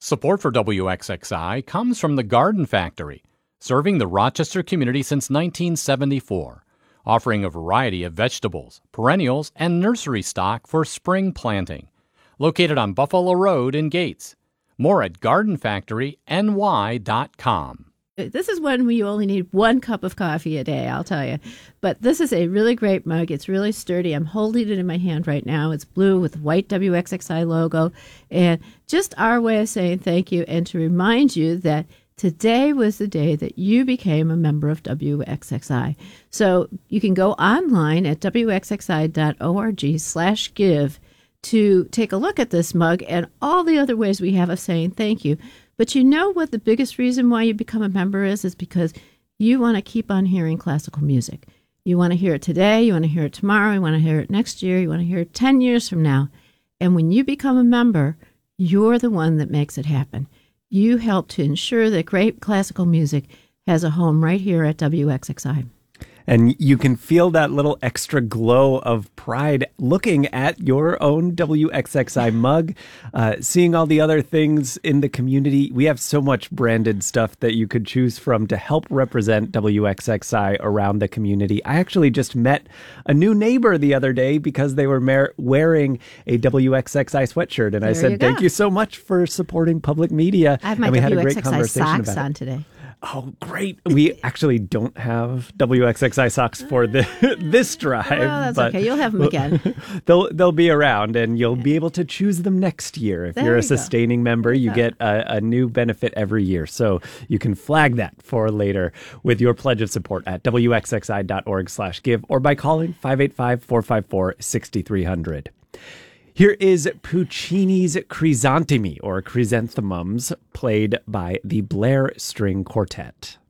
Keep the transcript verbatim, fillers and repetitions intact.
Support for W X X I comes from the Garden Factory, serving the Rochester community since nineteen seventy-four, offering a variety of vegetables, perennials, and nursery stock for spring planting. Located on Buffalo Road in Gates. More at garden factory n y dot com. This is one where you only need one cup of coffee a day, I'll tell you. But this is a really great mug. It's really sturdy. I'm holding it in my hand right now. It's blue with white W X X I logo. And just our way of saying thank you and to remind you that today was the day that you became a member of W X X I. So you can go online at w x x i dot org slash give to take a look at this mug and all the other ways we have of saying thank you. But you know what the biggest reason why you become a member is? Is because you want to keep on hearing classical music. You want to hear it today, you want to hear it tomorrow, you want to hear it next year, you want to hear it ten years from now. And when you become a member, you're the one that makes it happen. You help to ensure that great classical music has a home right here at W X X I. And you can feel that little extra glow of pride looking at your own W X X I mug, uh, seeing all the other things in the community. We have so much branded stuff that you could choose from to help represent W X X I around the community. I actually just met a new neighbor the other day because they were mer- wearing a W X X I sweatshirt. And there I said, you thank you so much for supporting public media. I have my and we W X X I had a great conversation socks about on it. today. Oh, great. We actually don't have W X X I socks for the, this drive. Well, that's but okay. You'll have them again. they'll they'll be around, and you'll be able to choose them next year. If There you're a you go. sustaining member, you Yeah. get a, a new benefit every year. So you can flag that for later with your pledge of support at w x x i dot org slash give or by calling five eight five, four five four, six three zero zero. Here is Puccini's Chrysanthemi, or Chrysanthemums, played by the Blair String Quartet.